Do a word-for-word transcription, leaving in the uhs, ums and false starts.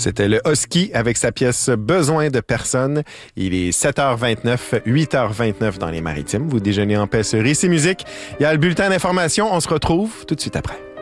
C'était le Husky avec sa pièce Besoin de personne. Il est sept heures vingt-neuf, huit heures vingt-neuf dans les Maritimes. Vous déjeunez en paix sur Ici Musique. Il y a le bulletin d'information. On se retrouve tout de suite après.